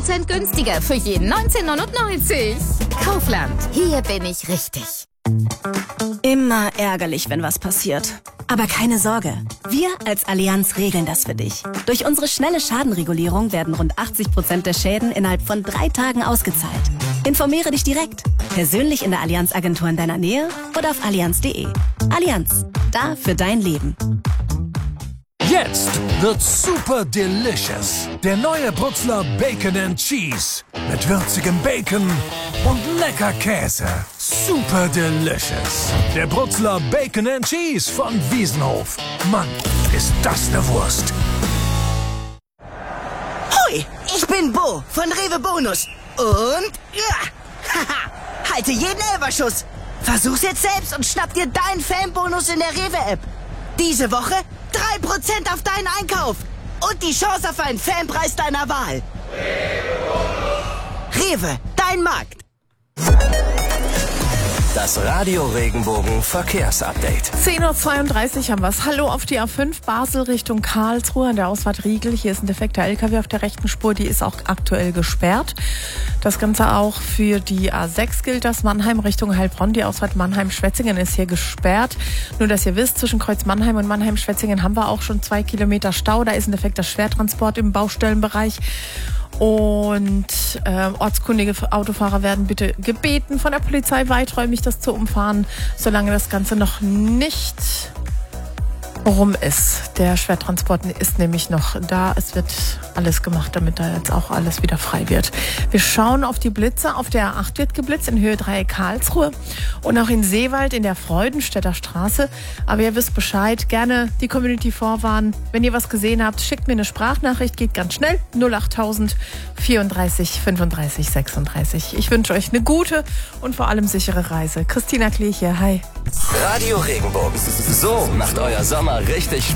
30% günstiger für jeden 19,99. Kaufland, hier bin ich richtig. Immer ärgerlich, wenn was passiert. Aber keine Sorge, wir als Allianz regeln das für dich. Durch unsere schnelle Schadenregulierung werden rund 80% der Schäden innerhalb von 3 Tagen ausgezahlt. Informiere dich direkt, persönlich in der Allianz-Agentur in deiner Nähe oder auf allianz.de. Allianz, da für dein Leben. Jetzt wird's super delicious. Der neue Brutzler Bacon and Cheese. Mit würzigem Bacon und lecker Käse. Super delicious. Der Brutzler Bacon and Cheese von Wiesenhof. Mann, ist das eine Wurst. Hoi, ich bin Bo von Rewe Bonus. Und haha, halte jeden Elferschuss. Versuch's jetzt selbst und schnapp dir deinen Fanbonus in der Rewe-App. Diese Woche 3% auf deinen Einkauf und die Chance auf einen Fanpreis deiner Wahl. Rewe, dein Markt. Das Radio Regenbogen Verkehrsupdate. 10.32 Uhr haben wir's. Hallo auf die A5 Basel Richtung Karlsruhe an der Ausfahrt Riegel. Hier ist ein defekter LKW auf der rechten Spur, die ist auch aktuell gesperrt. Das Ganze auch für die A6 gilt das. Mannheim Richtung Heilbronn, die Ausfahrt Mannheim-Schwetzingen ist hier gesperrt. Nur, dass ihr wisst, zwischen Kreuz Mannheim und Mannheim-Schwetzingen haben wir auch schon 2 Kilometer Stau. Da ist ein defekter Schwertransport im Baustellenbereich. Und ortskundige Autofahrer werden bitte gebeten, von der Polizei weiträumig das zu umfahren, solange das Ganze noch nicht rum ist. Der Schwertransport ist nämlich noch da. Es wird alles gemacht, damit da jetzt auch alles wieder frei wird. Wir schauen auf die Blitze. Auf der A8 wird geblitzt in Höhe 3 Karlsruhe und auch in Seewald in der Freudenstädter Straße. Aber ihr wisst Bescheid, gerne die Community vorwarnen. Wenn ihr was gesehen habt, schickt mir eine Sprachnachricht, geht ganz schnell. 08000 34 35 36. Ich wünsche euch eine gute und vor allem sichere Reise. Christina Klee hier, hi. Radio Regenbogen. So macht euer Sommer richtig Spaß.